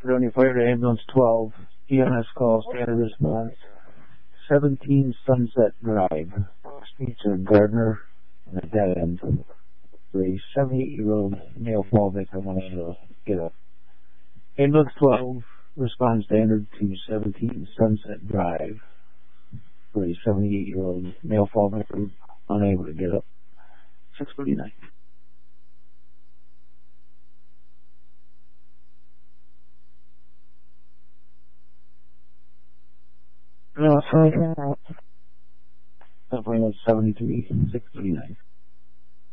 Fredonia Fire to Ambulance 12. EMS call, standard response. 17 Sunset Drive. Streets of Gardner and a dead end. For a 78-year-old male fall victim unable to get up. Ambulance 12 responds standard to 17 Sunset Drive. For a 78-year-old male fall victim unable to get up. 6:39. No, 73, 6:39.